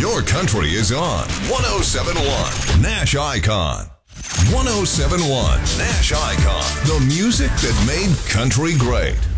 Your country is on 1071 Nash Icon. 1071 Nash Icon. The music that made country great.